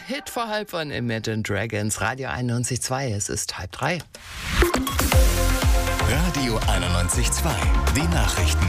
Hit vor halb von Imagine Dragons, Radio 91.2, es ist 2:30. Radio 91.2, die Nachrichten.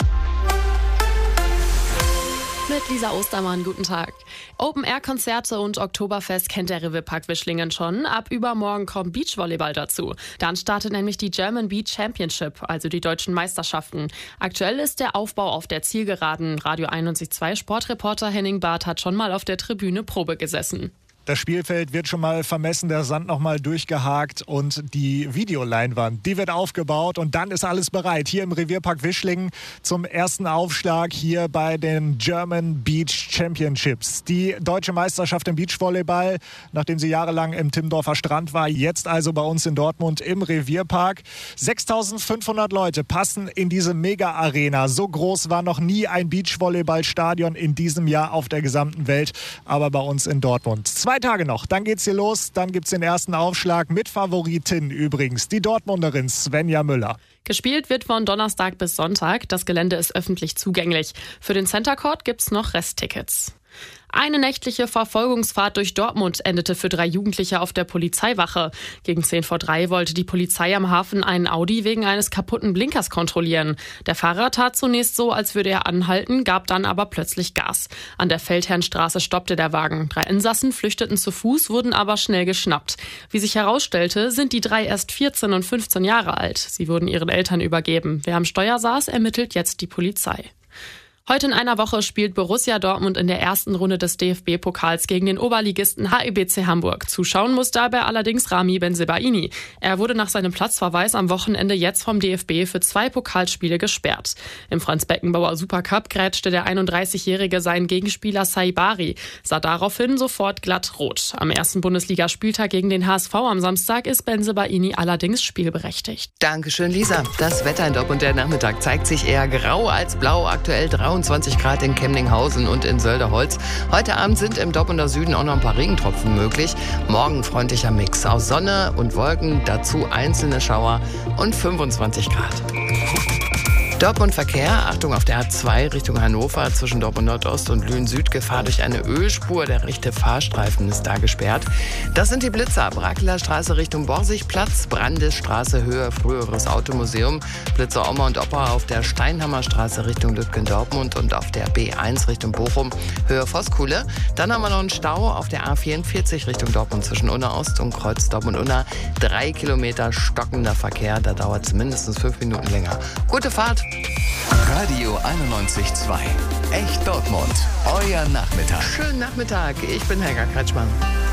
Mit Lisa Ostermann, guten Tag. Open-Air-Konzerte und Oktoberfest kennt der Revierpark Wischlingen schon. Ab übermorgen kommt Beachvolleyball dazu. Dann startet nämlich die German Beach Championship, also die deutschen Meisterschaften. Aktuell ist der Aufbau auf der Zielgeraden. Radio 91.2 Sportreporter Henning Barth hat schon mal auf der Tribüne Probe gesessen. Das Spielfeld wird schon mal vermessen, der Sand noch mal durchgehakt und die Videoleinwand, die wird aufgebaut und dann ist alles bereit. Hier im Revierpark Wischlingen zum ersten Aufschlag hier bei den German Beach Championships. Die deutsche Meisterschaft im Beachvolleyball, nachdem sie jahrelang im Timmendorfer Strand war, jetzt also bei uns in Dortmund im Revierpark. 6.500 Leute passen in diese Mega-Arena. So groß war noch nie ein Beachvolleyballstadion in diesem Jahr auf der gesamten Welt, aber bei uns in Dortmund. 2 Tage noch, dann geht's hier los, dann gibt's den ersten Aufschlag mit Favoritin übrigens, die Dortmunderin Svenja Müller. Gespielt wird von Donnerstag bis Sonntag, das Gelände ist öffentlich zugänglich. Für den Center Court gibt's noch Resttickets. Eine nächtliche Verfolgungsfahrt durch Dortmund endete für 3 Jugendliche auf der Polizeiwache. Gegen 2:10 wollte die Polizei am Hafen einen Audi wegen eines kaputten Blinkers kontrollieren. Der Fahrer tat zunächst so, als würde er anhalten, gab dann aber plötzlich Gas. An der Feldherrnstraße stoppte der Wagen. 3 Insassen flüchteten zu Fuß, wurden aber schnell geschnappt. Wie sich herausstellte, sind die 3 erst 14 und 15 Jahre alt. Sie wurden ihren Eltern übergeben. Wer am Steuer saß, ermittelt jetzt die Polizei. Heute in einer Woche spielt Borussia Dortmund in der ersten Runde des DFB-Pokals gegen den Oberligisten HIBC Hamburg. Zuschauen muss dabei allerdings Rami Bensebaini. Er wurde nach seinem Platzverweis am Wochenende jetzt vom DFB für 2 Pokalspiele gesperrt. Im Franz-Beckenbauer Supercup grätschte der 31-Jährige seinen Gegenspieler Saibari, sah daraufhin sofort glatt rot. Am ersten Bundesligaspieltag gegen den HSV am Samstag ist Bensebaini allerdings spielberechtigt. Dankeschön, Lisa. Das Wetter in Dortmund, der Nachmittag zeigt sich eher grau als blau. Aktuell 23 Grad in Kemninghausen und in Sölderholz. Heute Abend sind im Dortmunder Süden auch noch ein paar Regentropfen möglich. Morgen freundlicher Mix aus Sonne und Wolken, dazu einzelne Schauer und 25 Grad. Dortmund Verkehr, Achtung auf der A2 Richtung Hannover zwischen Dortmund Nordost und Lünen Süd, Gefahr durch eine Ölspur, der rechte Fahrstreifen ist da gesperrt. Das sind die Blitzer, Brakeler Straße Richtung Borsigplatz, Brandesstraße Höhe früheres Automuseum, Blitzer Oma und Opa auf der Steinhammerstraße Richtung Lütgendortmund und auf der B1 Richtung Bochum, Höhe Voskuhle. Dann haben wir noch einen Stau auf der A44 Richtung Dortmund zwischen Unna Ost und Kreuz Dortmund-Unna. 3 Kilometer stockender Verkehr, da dauert es mindestens 5 Minuten länger. Gute Fahrt! Radio 91.2, echt Dortmund, euer Nachmittag. Schönen Nachmittag, ich bin Helga Kretschmann.